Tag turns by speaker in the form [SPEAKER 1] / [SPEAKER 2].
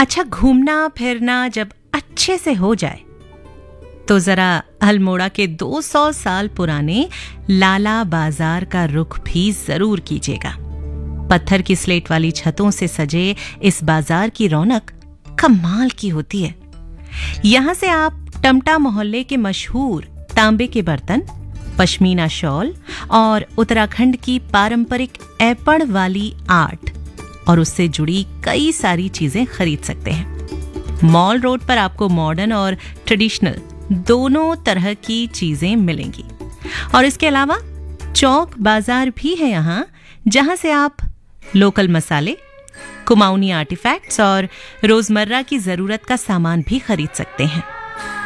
[SPEAKER 1] अच्छा, घूमना फिरना जब अच्छे से हो जाए तो जरा अल्मोड़ा के 200 साल पुराने लाला बाजार का रुख भी जरूर कीजिएगा। पत्थर की स्लेट वाली छतों से सजे इस बाजार की रौनक कमाल की होती है। यहां से आप टमटा मोहल्ले के मशहूर तांबे के बर्तन, पश्मीना शॉल और उत्तराखंड की पारंपरिक ऐपण वाली आर्ट और उससे जुड़ी कई सारी चीजें खरीद सकते हैं। मॉल रोड पर आपको मॉडर्न और ट्रेडिशनल दोनों तरह की चीजें मिलेंगी। और इसके अलावा चौक बाजार भी है यहाँ, जहां से आप लोकल मसाले, कुमाऊनी आर्टिफैक्ट्स और रोजमर्रा की जरूरत का सामान भी खरीद सकते हैं।